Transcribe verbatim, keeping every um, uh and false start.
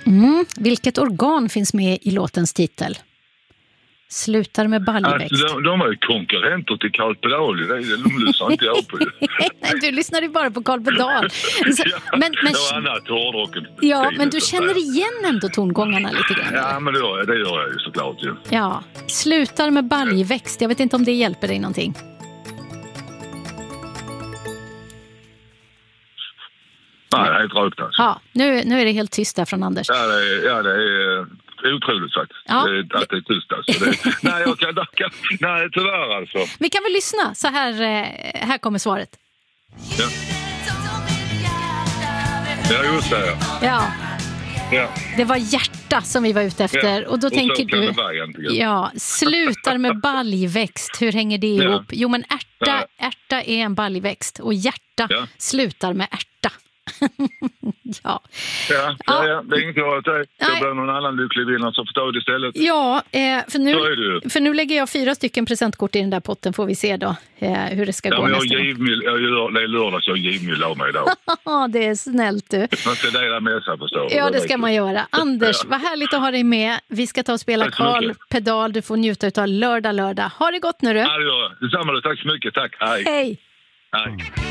Mm. Vilket organ finns med i låtens titel? Slutar med baljväxt. Alltså, de, de är ju konkurrenter till Carl Pedal. Det, det, de lyssnar inte jag på. Nej, du lyssnar ju bara på Carl Pedal. Så, ja, men, men, det var annat hårdrocken. ja, men du känner igen ändå tongångarna lite grann. Ja, eller? men det gör, det gör jag ju såklart. Ja. Ja, slutar med baljväxt. Jag vet inte om det hjälper dig någonting. Nej, det är helt rökt alltså. Ja, nu, nu är det helt tyst där från Anders. Ja, det är, ja, det är otroligt faktiskt. Ja. Det, att det är tyst alltså. Det, nej, jag kan, kan, nej, tyvärr alltså. Vi kan väl lyssna. Så här, här kommer svaret. Ja, ja just det. Ja. Ja. Ja. Det var hjärta som vi var ute efter. Ja. Och då och tänker du, ja, slutar med baljväxt. Hur hänger det ihop? Ja. Jo, men ärta, Ja. ärta är en baljväxt. Och hjärta Ja. slutar med ärta. ja. Ja, ja, ja, det är inget jag säga. Det blir någon annan lycklig vinnare som förstår det istället. Ja, eh, för, nu, Så är det ju. för nu lägger jag fyra stycken presentkort i den där potten. Får vi se då eh, hur det ska Ja, gå men jag nästa gång. givmild, jag gör, det är lördag så jag givmild av mig idag. Ja, det är snällt du. Man ska dela med sig, förstår du. Ja, det ska man göra. Anders, Ja. vad härligt att ha dig med. Vi ska ta och spela Tack så Carl mycket. Pedal. Du får njuta av lördag, lördag. Ha det gott nu du. Ja, det gör jag. Detsamma, tack så mycket. Tack. Hej. Hej. Hej.